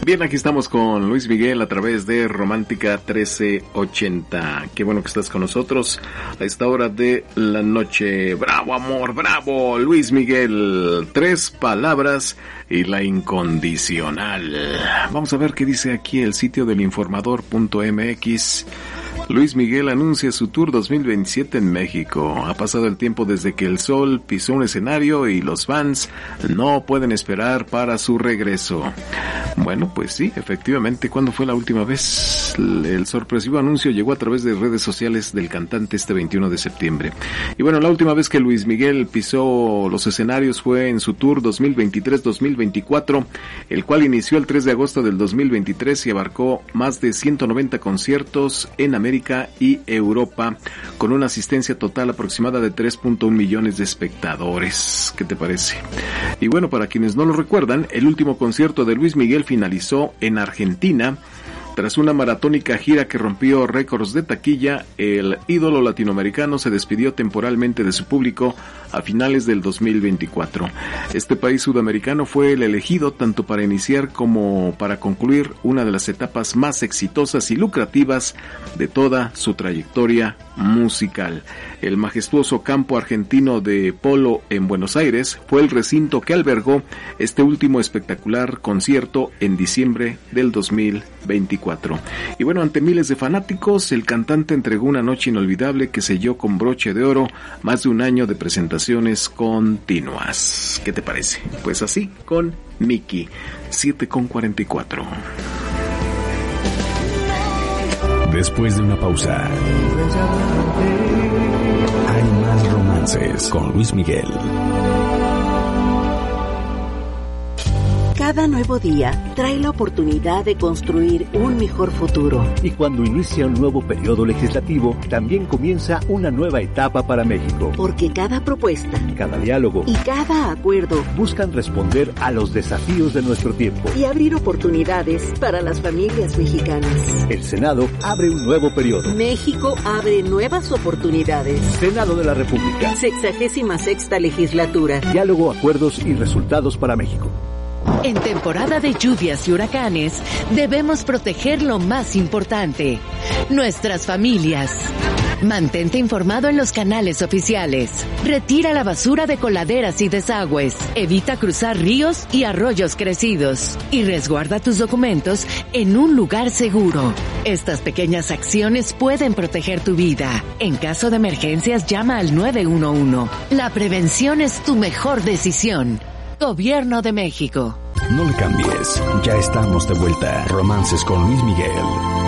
Bien, aquí estamos con Luis Miguel a través de Romántica 1380. Qué bueno que estás con nosotros a esta hora de la noche. Bravo, amor, bravo, Luis Miguel. 3 palabras y la incondicional. Vamos a ver qué dice aquí el sitio del informador.mx. Luis Miguel anuncia su tour 2027 en México. Ha pasado el tiempo desde que el Sol pisó un escenario y los fans no pueden esperar para su regreso. Bueno, pues sí, efectivamente, ¿cuándo fue la última vez? El sorpresivo anuncio llegó a través de redes sociales del cantante este 21 de septiembre. Y bueno, la última vez que Luis Miguel pisó los escenarios fue en su tour 2023-2024, el cual inició el 3 de agosto del 2023 y abarcó más de 190 conciertos en América y Europa, con una asistencia total aproximada de 3.1 millones de espectadores. ¿Qué te parece? Y bueno, para quienes no lo recuerdan, el último concierto de Luis Miguel finalizó en Argentina. Tras una maratónica gira que rompió récords de taquilla, el ídolo latinoamericano se despidió temporalmente de su público a finales del 2024. Este país sudamericano fue el elegido tanto para iniciar como para concluir una de las etapas más exitosas y lucrativas de toda su trayectoria musical. El majestuoso campo argentino de Polo en Buenos Aires fue el recinto que albergó este último espectacular concierto en diciembre del 2024. Y bueno, ante miles de fanáticos, el cantante entregó una noche inolvidable que selló con broche de oro más de un año de presentaciones continuas. ¿Qué te parece? Pues así, con Miki, 7:44. Después de una pausa, hay más romances con Luis Miguel. Cada nuevo día trae la oportunidad de construir un mejor futuro. Y cuando inicia un nuevo periodo legislativo, también comienza una nueva etapa para México. Porque cada propuesta, cada diálogo y cada acuerdo buscan responder a los desafíos de nuestro tiempo y abrir oportunidades para las familias mexicanas. El Senado abre un nuevo periodo. México abre nuevas oportunidades. Senado de la República. 66ª legislatura. Diálogo, acuerdos y resultados para México. En temporada de lluvias y huracanes, debemos proteger lo más importante, nuestras familias. Mantente informado en los canales oficiales. Retira la basura de coladeras y desagües. Evita cruzar ríos y arroyos crecidos. Y resguarda tus documentos en un lugar seguro. Estas pequeñas acciones pueden proteger tu vida. En caso de emergencias, llama al 911. La prevención es tu mejor decisión. Gobierno de México. No le cambies, ya estamos de vuelta. Romances con Luis Miguel.